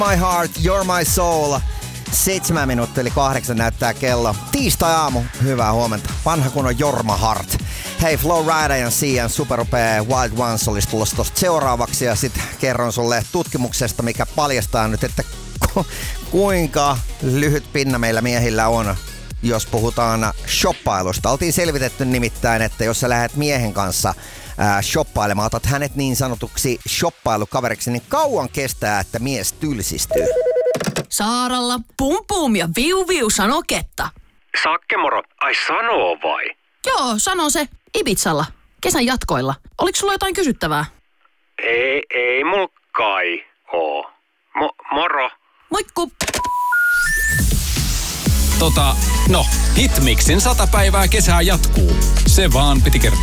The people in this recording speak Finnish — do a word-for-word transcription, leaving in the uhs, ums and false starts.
My heart, you're my soul. Seitsemän minuuttia eli kahdeksan näyttää kello. Tiistai-aamu, hyvää huomenta. Vanha kun on Jorma Hart. Hei, Flow Rida ja Sian superupea Wild Ones olisi tulossa tosta seuraavaksi. Ja sit kerron sulle tutkimuksesta, mikä paljastaa nyt, että ku- kuinka lyhyt pinna meillä miehillä on, jos puhutaan shoppailusta. Oltiin selvitetty nimittäin, että jos sä lähdet miehen kanssa ää, shoppailemaan, otat hänet niin sanotuksi shoppailukaveriksi, niin kauan kestää, että mies tylsistyy. Saaralla, pum pum ja viu viu sanoo Ketta. Sakke moro, ai sanoo vai? Joo, sano se. Ibizalla. Kesän jatkoilla. Oliko sulla jotain kysyttävää? Ei, ei mul kai oo. Mo- moro. Moikku! Tota, no, Hitmixin sata päivää kesää jatkuu. Se vaan piti kertoa.